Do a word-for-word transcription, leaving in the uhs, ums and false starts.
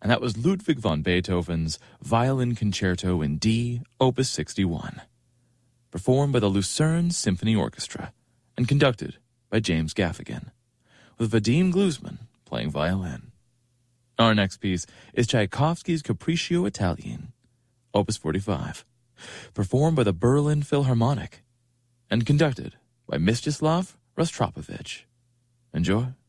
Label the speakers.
Speaker 1: and that was Ludwig van Beethoven's Violin Concerto in D, Opus sixty-one, performed by the Lucerne Symphony Orchestra and conducted by James Gaffigan, with Vadim Gluzman playing violin. Our next piece is Tchaikovsky's Capriccio Italien, Opus forty-five, performed by the Berlin Philharmonic and conducted by Mstislav Rostropovich. Enjoy.